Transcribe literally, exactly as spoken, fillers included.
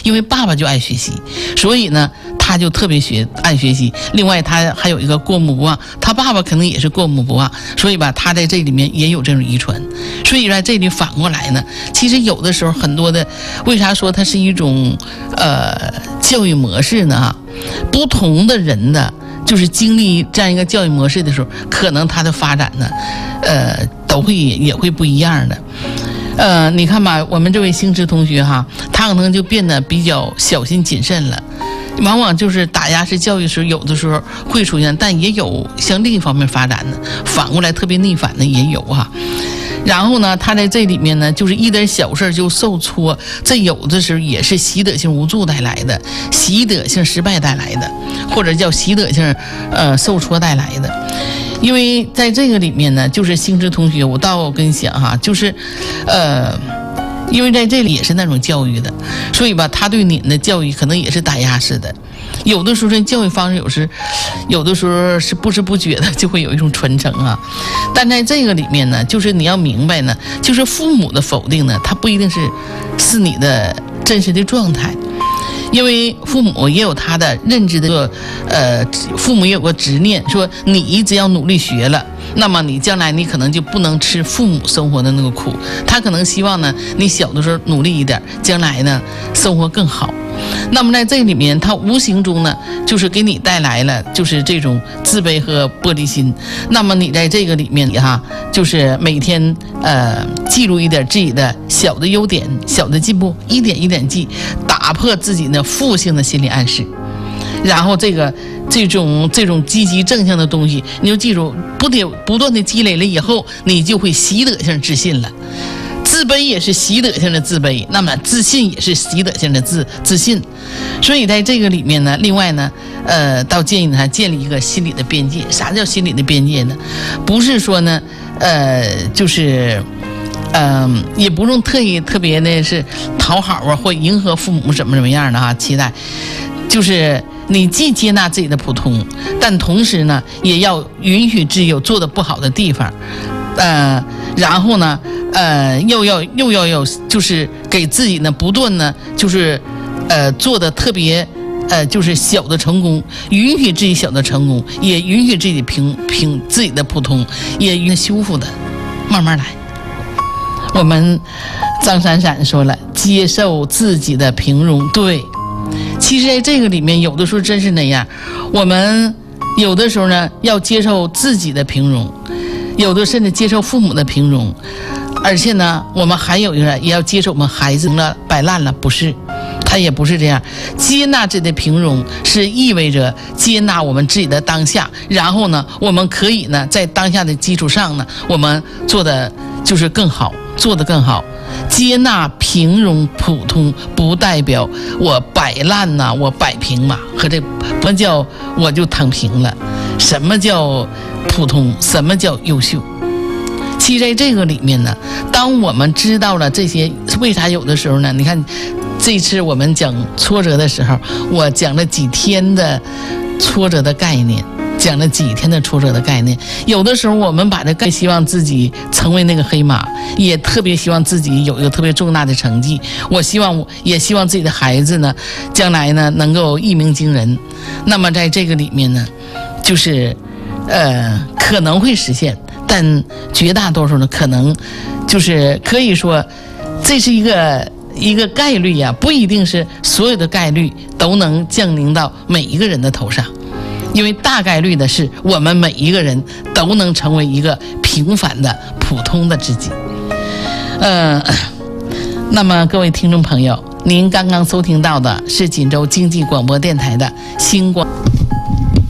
因为爸爸就爱学习，所以呢他就特别学爱学习。另外他还有一个过目不忘，他爸爸可能也是过目不忘，所以吧他在这里面也有这种遗传。所以在这里反过来呢，其实有的时候很多的，为啥说它是一种呃教育模式呢？不同的人的就是经历这样一个教育模式的时候，可能他的发展呢呃都会也会不一样的。呃你看吧，我们这位星驰同学哈，他可能就变得比较小心谨慎了，往往就是打压式教育时有的时候会出现，但也有向另一方面发展的，反过来特别逆反的也有哈。然后呢他在这里面呢就是一点小事就受挫，这有的时候也是习得性无助带来的，习得性失败带来的，或者叫习得性呃受挫带来的。因为在这个里面呢，就是星驰同学我倒跟你讲哈，就是呃因为在这里也是那种教育的，所以吧他对你的教育可能也是打压式的，有的时候这教育方式有时有的时候是不知不觉的就会有一种传承啊。但在这个里面呢，就是你要明白呢，就是父母的否定呢，它不一定是是你的真实的状态，因为父母也有他的认知的呃父母也有个执念，说你只要努力学了，那么你将来你可能就不能吃父母生活的那个苦，他可能希望呢你小的时候努力一点，将来呢生活更好。那么在这里面他无形中呢就是给你带来了就是这种自卑和玻璃心。那么你在这个里面哈，就是每天呃记录一点自己的小的优点小的进步，一点一点记，打破自己的负性的心理暗示，然后这个这种这种积极正向的东西你就记住，不得不断的积累了以后，你就会习得性自信了。自卑也是习得性的自卑，那么自信也是习得性的自自信。所以在这个里面呢，另外呢呃倒建议他建立一个心理的边界。啥叫心理的边界呢？不是说呢呃就是嗯、呃，也不用特意特别的是讨好啊或迎合父母怎么怎么样的哈期待，就是你既接纳自己的普通，但同时呢也要允许自己有做的不好的地方，呃然后呢呃又要又要有就是给自己呢不断呢就是呃做的特别呃就是小的成功，允许自己小的成功，也允许自己平平自己的普通，也允许修复的，慢慢来。我们张闪闪说了，接受自己的平庸。对，其实在这个里面有的时候真是那样，我们有的时候呢要接受自己的平庸，有的甚至接受父母的平庸，而且呢我们还有一个也要接受我们孩子了摆烂了，不是，他也不是这样。接纳自己的平庸是意味着接纳我们自己的当下，然后呢我们可以呢在当下的基础上呢我们做的就是更好，做得更好。接纳平庸普通不代表我摆烂呐、啊，我摆平嘛，和这不叫我就躺平了。什么叫普通？什么叫优秀？其实在这个里面呢，当我们知道了这些，为啥有的时候呢？你看这次我们讲挫折的时候，我讲了几天的挫折的概念，讲了几天的挫折的概念。有的时候我们把这个希望自己成为那个黑马，也特别希望自己有一个特别重大的成绩，我希望也希望自己的孩子呢将来呢能够一鸣惊人。那么在这个里面呢就是呃可能会实现，但绝大多数呢可能就是可以说这是一个一个概率呀、啊，不一定是所有的概率都能降临到每一个人的头上，因为大概率的是我们每一个人都能成为一个平凡的普通的自己。呃，那么各位听众朋友，您刚刚收听到的是锦州经济广播电台的星光。